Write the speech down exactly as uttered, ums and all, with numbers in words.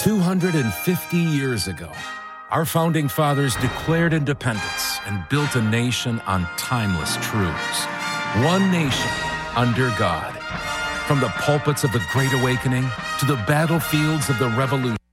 two hundred fifty years ago, our founding fathers declared independence and built a nation on timeless truths. One nation under God. From the pulpits of the Great Awakening to the battlefields of the Revolution,